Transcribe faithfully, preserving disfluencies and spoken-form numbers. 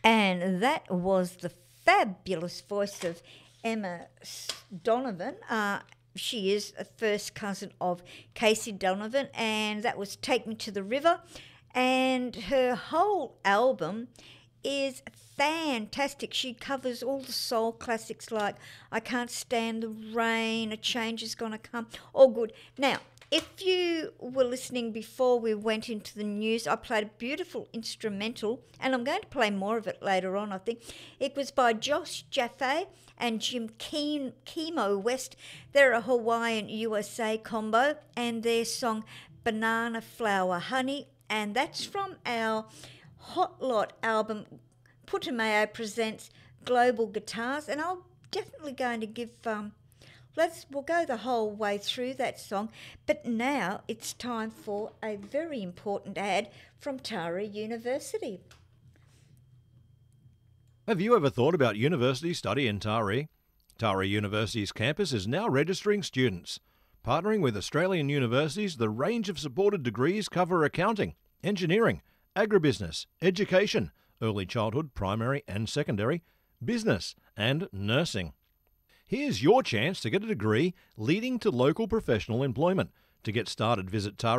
And that was the fabulous voice of Emma Donovan. Uh, she is a first cousin of Casey Donovan, and that was Take Me to the River. And her whole album is fantastic. She covers all the soul classics like I Can't Stand the Rain, A Change Is Gonna Come, all good. Now, if you were listening before we went into the news, I played a beautiful instrumental, and I'm going to play more of it later on, I think. It was by Josh Jaffe and Jim Keen, Chemo West. They're a Hawaiian U S A combo, and their song Banana Flower Honey, and that's from our Hot Lot album, Putumayo Presents Global Guitars, and I'm definitely going to give... Um, Let's, we'll go the whole way through that song, but now it's time for a very important ad from Tara University. Have you ever thought about university study in Taree? Taree University's campus is now registering students. Partnering with Australian universities, the range of supported degrees cover accounting, engineering, agribusiness, education, early childhood, primary and secondary, business and nursing. Here's your chance to get a degree leading to local professional employment. To get started, visit Taree